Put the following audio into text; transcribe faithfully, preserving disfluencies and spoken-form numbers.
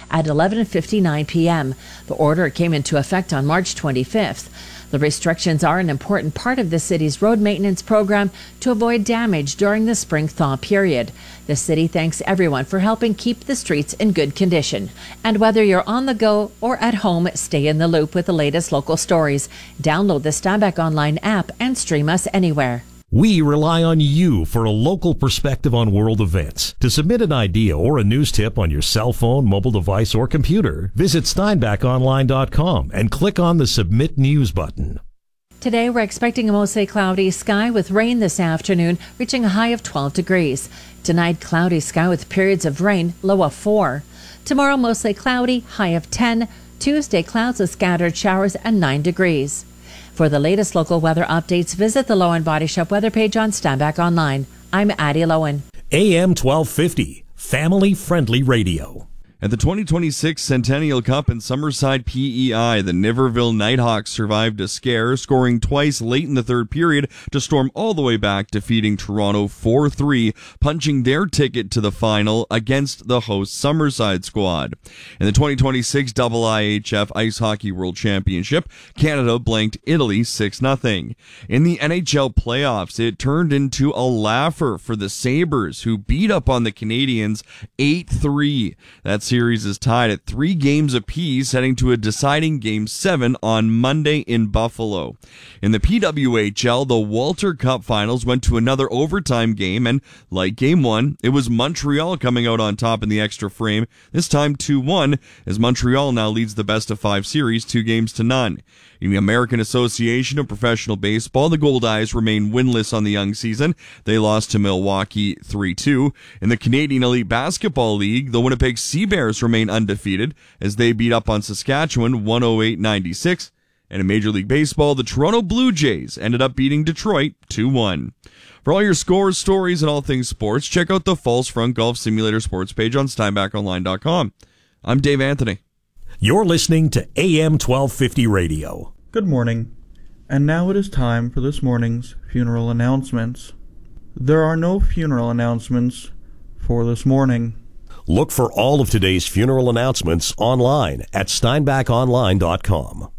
at eleven fifty-nine p.m. The order came into effect on March twenty-fifth. The restrictions are an important part of the city's road maintenance program to avoid damage during the spring thaw period. The city thanks everyone for helping keep the streets in good condition. And whether you're on the go or at home, stay in the loop with the latest local stories. Download the Steinbach Online app and stream us anywhere. We rely on you for a local perspective on world events. To submit an idea or a news tip on your cell phone, mobile device, or computer, visit steinbach online dot com and click on the Submit News button. Today, we're expecting a mostly cloudy sky with rain this afternoon, reaching a high of twelve degrees. Tonight, cloudy sky with periods of rain, low of four. Tomorrow, mostly cloudy, high of ten. Tuesday, clouds with scattered showers and nine degrees. For the latest local weather updates, visit the Lowen Body Shop weather page on Steinbach Online. I'm Addie Lowen. A M twelve fifty, family-friendly radio. At the twenty twenty-six Centennial Cup in Summerside, P E I, the Niverville Nighthawks survived a scare, scoring twice late in the third period to storm all the way back, defeating Toronto four three, punching their ticket to the final against the host Summerside squad. In the twenty twenty-six I I H F Ice Hockey World Championship, Canada blanked Italy six nothing. In the N H L playoffs, it turned into a laugher for the Sabres, who beat up on the Canadiens eight three. That's series is tied at three games apiece, heading to a deciding Game seven on Monday in Buffalo. In the P W H L, the Walter Cup Finals went to another overtime game, and like Game one, it was Montreal coming out on top in the extra frame, this time two one, as Montreal now leads the best-of-five series two games to none. In the American Association of Professional Baseball, the Goldeyes remain winless on the young season. They lost to Milwaukee three two. In the Canadian Elite Basketball League, the Winnipeg Sea Bears remain undefeated as they beat up on Saskatchewan one oh eight ninety-six. And in Major League Baseball, the Toronto Blue Jays ended up beating Detroit two one. For all your scores, stories, and all things sports, check out the False Front Golf Simulator sports page on steinbach online dot com. I'm Dave Anthony. You're listening to A M twelve fifty Radio. Good morning, and now it is time for this morning's funeral announcements. There are no funeral announcements for this morning. Look for all of today's funeral announcements online at steinbach online dot com.